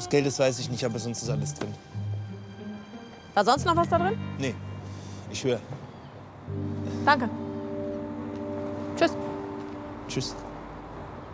Das Geld, das weiß ich nicht, aber sonst ist alles drin. War sonst noch was da drin? Nee, ich schwöre. Danke. Tschüss. Tschüss.